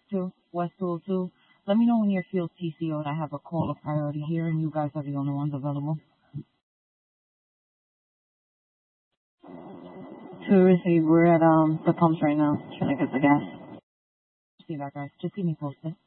2, West 202. Let me know when your field's TCO'd. I have a call of priority here, and you guys are the only ones available. To receive, we're at the pumps right now, trying to get the gas. See that, guys. Just keep me posted.